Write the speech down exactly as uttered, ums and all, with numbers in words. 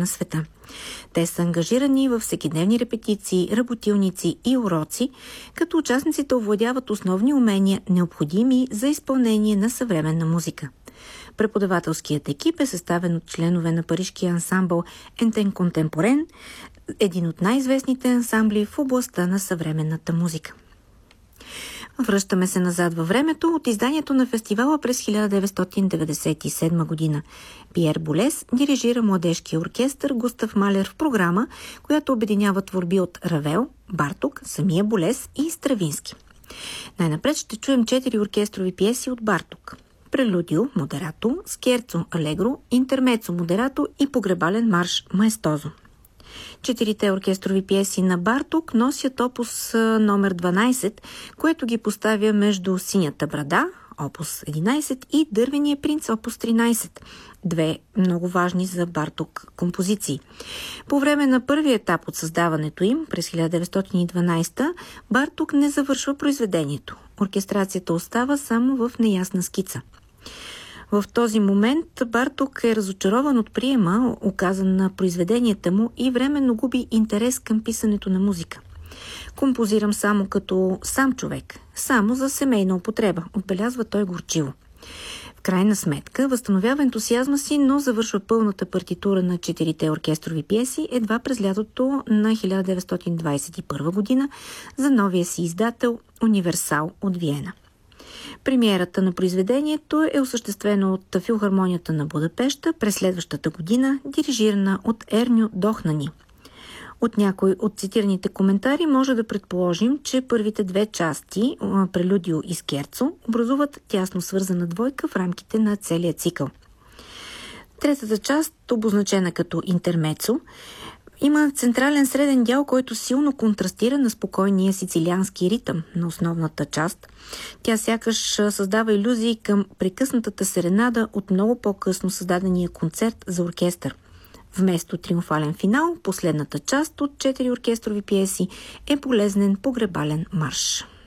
на света. Те са ангажирани във всекидневни репетиции, работилници и уроци, като участниците овладяват основни умения, необходими за изпълнение на съвременна музика. Преподавателският екип е съставен от членове на парижкия ансамбъл Ентен Контемпорен, един от най-известните ансамбли в областта на съвременната музика. Връщаме се назад във времето от изданието на фестивала през хиляда деветстотин деветдесет и седма година. Пиер Болес дирижира младежкия оркестър Густав Малер в програма, която обединява творби от Равел, Барток, самия Болес и Стравински. Най-напред ще чуем четири оркестрови пиеси от Барток: Прелюдио модерато, Скерцо алегро, Интермецо модерато и погребален марш маестозо. Четирите оркестрови пиеси на Барток носят опус номер дванайсет, което ги поставя между Синята брада, опус единайсет, и Дървения принц, опус тринайсет. Две много важни за Барток композиции. По време на първия етап от създаването им, през хиляда деветстотин и дванайсета, Барток не завършва произведението. Оркестрацията остава само в неясна скица. В този момент Барток е разочарован от приема, оказан на произведенията му, и временно губи интерес към писането на музика. Композирам само като сам човек, само за семейна употреба, отбелязва той горчиво. В крайна сметка възстановява ентусиазма си, но завършва пълната партитура на четирите оркестрови пиеси едва през лятото на хиляда деветстотин двайсет и първа година за новия си издател Универсал от Виена. Премиерата на произведението е осъществена от Филхармонията на Будапеща през следващата година, дирижирана от Ерньо Дохнани. От някои от цитираните коментари може да предположим, че първите две части, Прелюдио и Скерцо, образуват тясно свързана двойка в рамките на целия цикъл. Третата част, обозначена като Интермецо, има централен среден дял, който силно контрастира на спокойния сицилиански ритъм на основната част. Тя сякаш създава илюзии към прекъснатата серенада от много по-късно създадения концерт за оркестър. Вместо триумфален финал, последната част от четири оркестрови пиеси е полезнен погребален марш.